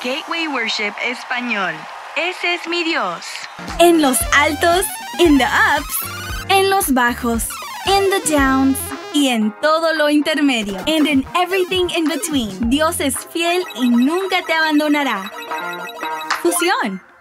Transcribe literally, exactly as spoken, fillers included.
Gateway Worship Español. Ese es mi Dios. En los altos, in the ups, en los bajos, in the downs y en todo lo intermedio. And in everything in between. Dios es fiel y nunca te abandonará. Fusión.